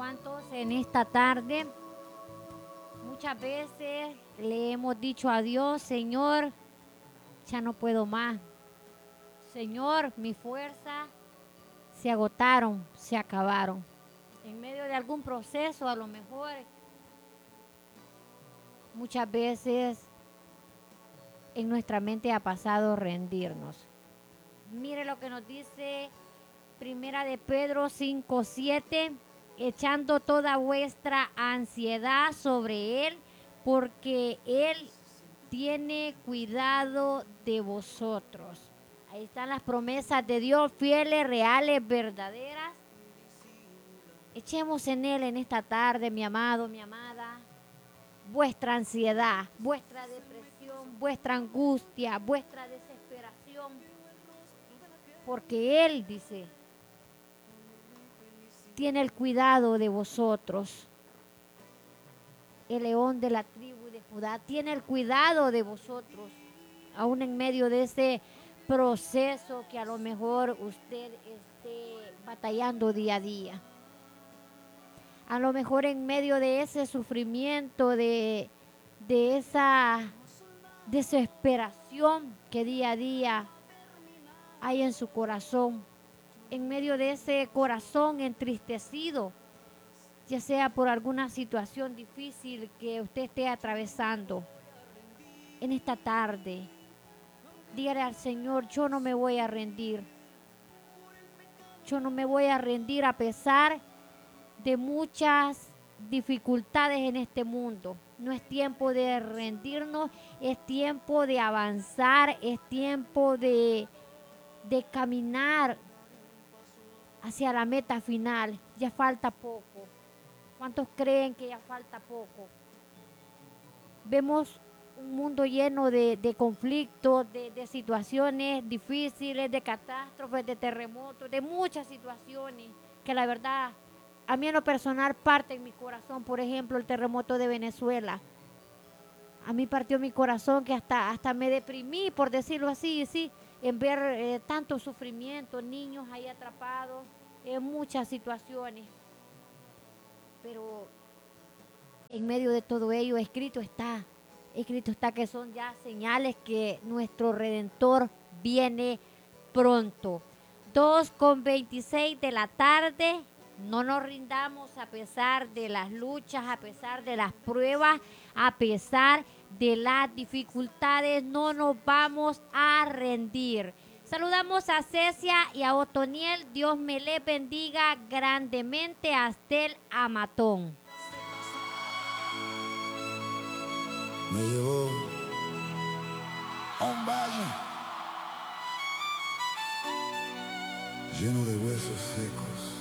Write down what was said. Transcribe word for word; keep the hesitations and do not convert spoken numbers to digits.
¿Cuántos en esta tarde muchas veces le hemos dicho a Dios, Señor, ya no puedo más? Señor, mis fuerzas se agotaron, se acabaron. En medio de algún proceso, a lo mejor, muchas veces en nuestra mente ha pasado rendirnos. Mire lo que nos dice Primera de Pedro cinco siete, echando toda vuestra ansiedad sobre Él, porque Él tiene cuidado de vosotros. Ahí están las promesas de Dios, fieles, reales, verdaderas. Echemos en Él en esta tarde, mi amado, mi amada, vuestra ansiedad, vuestra depresión, vuestra angustia, vuestra desesperación, porque Él, dice, tiene el cuidado de vosotros. El león de la tribu de Judá tiene el cuidado de vosotros, aún en medio de ese proceso que a lo mejor usted esté batallando día a día. A lo mejor en medio de ese sufrimiento, de, de esa desesperación que día a día hay en su corazón, en medio de ese corazón entristecido, ya sea por alguna situación difícil que usted esté atravesando, en esta tarde, dígale al Señor, yo no me voy a rendir. Yo no me voy a rendir a pesar de muchas dificultades en este mundo. No es tiempo de rendirnos, es tiempo de avanzar, es tiempo de, de caminar hacia la meta final. Ya falta poco. ¿Cuántos creen que ya falta poco? Vemos un mundo lleno de, de conflictos, de, de situaciones difíciles, de catástrofes, de terremotos, de muchas situaciones que la verdad a mí en lo personal parte en mi corazón. Por ejemplo, el terremoto de Venezuela. A mí partió mi corazón que hasta, hasta me deprimí, por decirlo así, sí, en ver eh, tanto sufrimiento, niños ahí atrapados, en muchas situaciones. Pero en medio de todo ello, escrito está, escrito está que son ya señales que nuestro Redentor viene pronto. dos con veintiséis de la tarde. No nos rindamos a pesar de las luchas, a pesar de las pruebas, a pesar de las dificultades. No nos vamos a rendir. Saludamos a Cecia y a Otoniel. Dios me les bendiga grandemente. Hasta el Amatón. Me llevó a un valle lleno de huesos secos.